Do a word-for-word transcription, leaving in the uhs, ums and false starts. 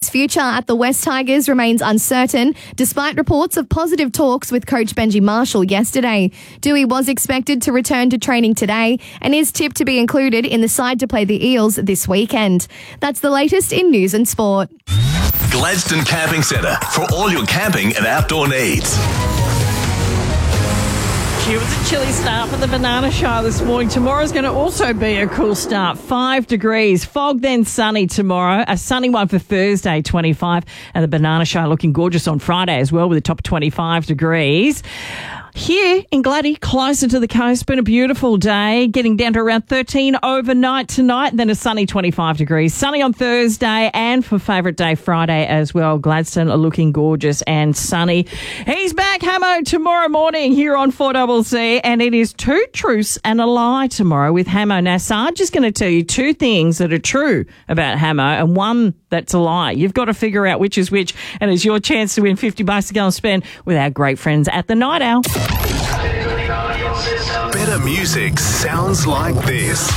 Dewey's future at the West Tigers remains uncertain, despite reports of positive talks with coach Benji Marshall yesterday. Dewey was expected to return to training today and is tipped to be included in the side to play the Eels this weekend. That's the latest in news and sport. Gladstone Camping Centre for all your camping and outdoor needs. It was a chilly start for the Banana Shower this morning. Tomorrow's going to also be a cool start. Five degrees. Fog, then sunny tomorrow. A sunny one for Thursday, twenty-five. And the Banana Shower looking gorgeous on Friday as well with a top twenty-five degrees. Here in Gladdy, closer to the coast, been a beautiful day, getting down to around thirteen overnight tonight, and then a sunny twenty-five degrees. Sunny on Thursday and for favourite day Friday as well. Gladstone are looking gorgeous and sunny. He's back, Hamo, tomorrow morning here on four C C, and it is two truths and a lie tomorrow with Hamo. Now, Sarge is going to tell you two things that are true about Hamo and one that's a lie. You've got to figure out which is which, and it's your chance to win fifty bucks to go and spend with our great friends at the Night Owl. Better music sounds like this.